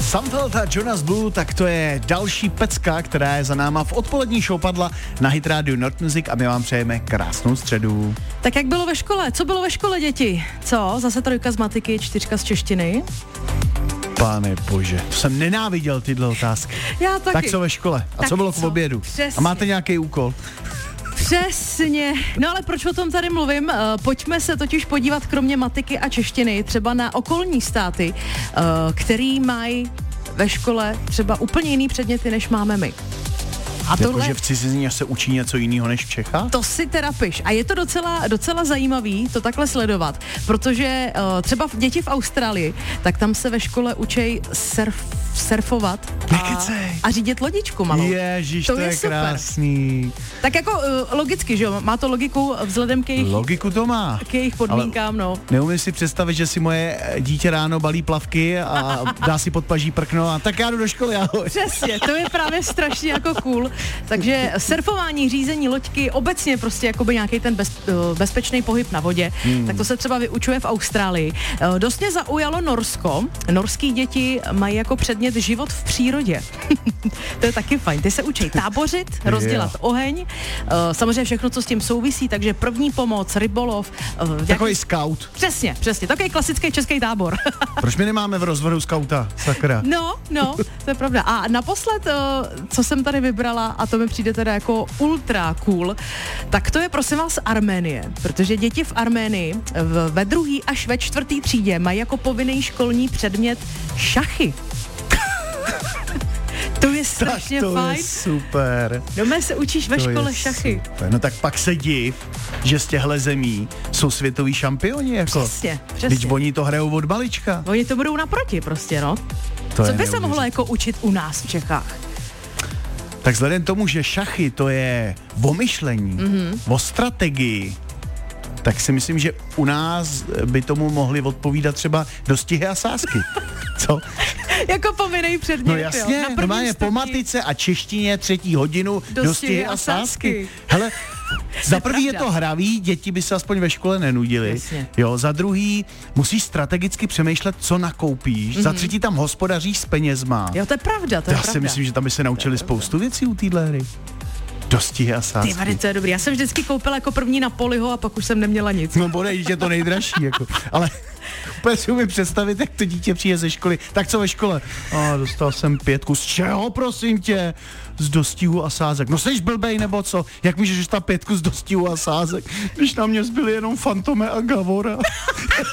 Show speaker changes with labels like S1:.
S1: Samfeld a Jonas Blue, tak to je další pecka, která je za náma v odpolední show Padla na Hit Radio Not Music a my vám přejeme krásnou středu.
S2: Tak jak bylo ve škole? Co bylo ve škole, děti? Co? Zase 3 z matiky, 4 z češtiny?
S1: Pane bože, to jsem nenáviděl tyhle otázky.
S2: Já taky.
S1: Tak co ve škole? A
S2: tak
S1: co bylo k obědu?
S2: Přesně.
S1: A máte nějaký úkol?
S2: Přesně. No ale proč o tom tady mluvím? Pojďme se totiž podívat kromě matiky a češtiny třeba na okolní státy, který mají ve škole třeba úplně jiný předměty, než máme my. A
S1: Jakože v cizině se učí něco jiného než v Čechách?
S2: To si teda piš. A je to docela zajímavý to takhle sledovat, protože třeba děti v Austrálii, tak tam se ve škole učej surfovat a řídit lodičku malou.
S1: Ježiš, to je krásný.
S2: Tak jako logicky, že jo, má to logiku vzhledem k jejich...
S1: Logiku to má.
S2: K jejich podmínkám, no.
S1: Neumím si představit, že si moje dítě ráno balí plavky a dá si pod paží prkno a tak já jdu do školy, ahoj.
S2: Přesně, to je právě strašně jako cool. Takže surfování, řízení loďky, obecně prostě jakoby nějaký ten bezpečný pohyb na vodě, tak to se třeba vyučuje v Austrálii. Dost mě zaujalo Norsko. Norský děti mají jako předmět život v přírodě. To je taky fajn. Ty se učí tábořit, rozdělat oheň, samozřejmě všechno, co s tím souvisí, takže první pomoc, rybolov.
S1: Takový scout.
S2: Přesně, takový klasický český tábor.
S1: Proč my nemáme v rozvrhu skauta? Sakra.
S2: No, to je pravda. A naposled, co jsem tady vybrala, a to mi přijde teda jako ultra cool, tak to je prosím vás Arménie, protože děti v Arménii ve 2. až ve 4. třídě mají jako povinný školní předmět šachy. To je strašně fajn.
S1: To je super.
S2: Doma se učíš ve škole šachy.
S1: Super. No tak pak se div, že z těchhle zemí jsou světoví šampioni. Jako.
S2: Přesně.
S1: Teď oni to hrajou od malička.
S2: Oni to budou naproti prostě, no. Co by se mohlo jako učit u nás v Čechách?
S1: Tak vzhledem tomu, že šachy to je o myšlení, o strategii, tak si myslím, že u nás by tomu mohli odpovídat třeba dostihy a sázky. Co?
S2: Jako povinnej předmět,
S1: no jasně, normálně po matice a češtině 3. hodinu dostihy a sázky. Hele, za prvý je to hravý, děti by se aspoň ve škole nenudily.
S2: Jasně.
S1: Jo, za druhý musíš strategicky přemýšlet, co nakoupíš. Za třetí tam hospodaříš s penězma.
S2: Jo, to je pravda,
S1: Já si myslím, že tam by se naučili spoustu věcí u téhle hry. Dostihy a sázky.
S2: Ty vady, to je dobrý. Já jsem vždycky koupila jako první na Poliho a pak už jsem neměla nic.
S1: No bodej, je to nejdražší, jako. Ale úplně si umím představit, jak to dítě přijde ze školy. Tak co ve škole? Dostal jsem 5. Z čeho, prosím tě? Z dostihu a sázek. No seš blbej, nebo co? Jak můžeš dostat 5 z dostihu a sázek, když na mě zbyly jenom Fantome a Gavora?